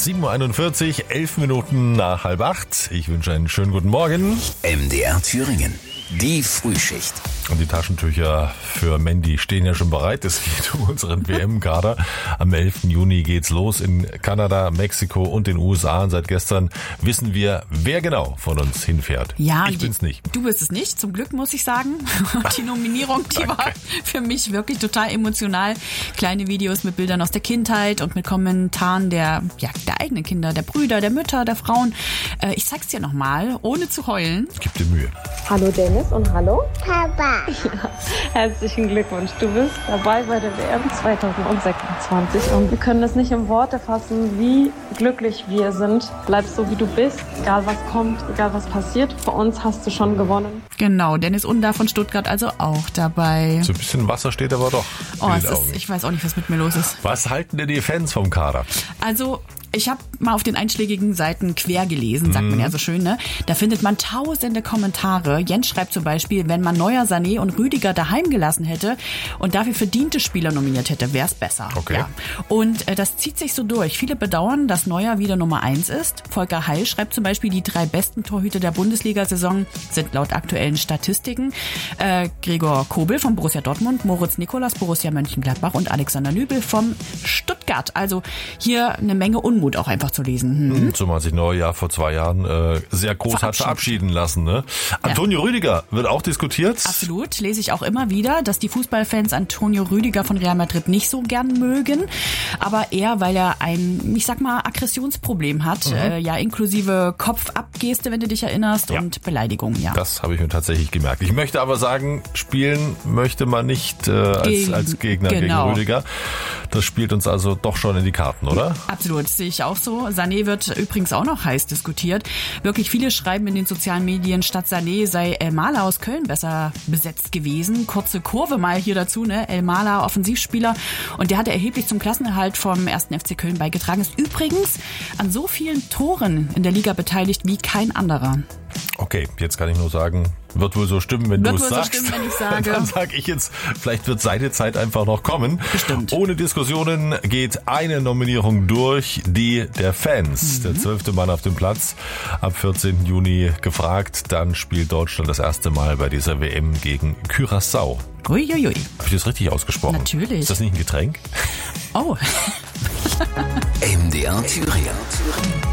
7.41 Uhr, 11 Minuten nach 7:30. Ich wünsche einen schönen guten Morgen. MDR Thüringen, die Frühschicht. Und die Taschentücher für Mandy stehen ja schon bereit. Es geht um unseren WM-Kader. Am 11. Juni geht's los in Kanada, Mexiko und den USA. Und seit gestern wissen wir, wer genau von uns hinfährt. Ja, ich bin's nicht. Du bist es nicht, zum Glück muss ich sagen. Die Nominierung, die war für mich wirklich total emotional. Kleine Videos mit Bildern aus der Kindheit und mit Kommentaren der eigenen Kinder, der Brüder, der Mütter, der Frauen. Ich zeig's dir nochmal, ohne zu heulen. Gib dir Mühe. Hallo Dennis und hallo Papa. Ja, herzlichen Glückwunsch. Du bist dabei bei der WM 2026 und wir können es nicht in Worte fassen, wie glücklich wir sind. Bleib so, wie du bist, egal was kommt, egal was passiert. Für uns hast du schon gewonnen. Genau, Dennis Unda von Stuttgart also auch dabei. So ein bisschen Wasser steht aber doch in den Augen. Ich weiß auch nicht, was mit mir los ist. Was halten denn die Fans vom Kader? Also, ich habe mal auf den einschlägigen Seiten quer gelesen, sagt man ja so schön, ne? Da findet man tausende Kommentare. Jens schreibt zum Beispiel, wenn man Neuer, Sané und Rüdiger daheim gelassen hätte und dafür verdiente Spieler nominiert hätte, wäre es besser. Okay. Ja. Und das zieht sich so durch. Viele bedauern, dass Neuer wieder Nummer 1 ist. Volker Heil schreibt zum Beispiel, die 3 besten Torhüter der Bundesliga-Saison sind laut aktuellen Statistiken Gregor Kobel von Borussia Dortmund, Moritz Nikolas, Borussia Mönchengladbach und Alexander Nübel vom Stuttgart. Also hier eine Menge Unmut auch einfach zu lesen. Zumal sich Neuer vor 2 Jahren sehr groß hat verabschieden lassen. Ne? Antonio Rüdiger wird auch diskutiert. Absolut, lese ich auch immer wieder, dass die Fußballfans Antonio Rüdiger von Real Madrid nicht so gern mögen, aber eher, weil er ein, ich sag mal, Aggressionsproblem hat, inklusive Kopfabgeste, wenn du dich erinnerst, und Beleidigung, Das habe ich mir tatsächlich gemerkt. Ich möchte aber sagen, spielen möchte man nicht als Gegner gegen Rüdiger. Das spielt uns also doch schon in die Karten, oder? Absolut, sehe ich auch so. Sané wird übrigens auch noch heiß diskutiert. Wirklich viele schreiben in den sozialen Medien, statt Sané sei Elmalah aus Köln besser besetzt gewesen. Kurze Kurve mal hier dazu, ne? Elmalah, Offensivspieler. Und der hatte erheblich zum Klassenerhalt vom 1. FC Köln beigetragen. Ist übrigens an so vielen Toren in der Liga beteiligt wie kein anderer. Okay, jetzt kann ich nur sagen, wird wohl so stimmen, wenn du es sagst. Stimmen, wenn ich sage. Dann sage ich jetzt, vielleicht wird seine Zeit einfach noch kommen. Bestimmt. Ohne Diskussionen geht eine Nominierung durch, die der Fans. Der 12. Mann auf dem Platz, ab 14. Juni gefragt. Dann spielt Deutschland das erste Mal bei dieser WM gegen Curaçao. Uiuiui. Habe ich das richtig ausgesprochen? Natürlich. Ist das nicht ein Getränk? Oh. MDR Thüringen.